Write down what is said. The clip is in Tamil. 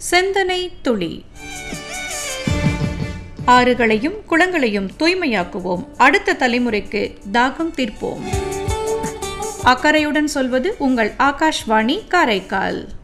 சிந்தனை துளி. ஆறுகளையும் குளங்களையும் தூய்மையாக்குவோம், அடுத்த தலைமுறைக்கு தாகம் தீர்ப்போம். அக்கறையுடன் சொல்வது உங்கள் ஆகாஷ்வாணி காரைக்கால்.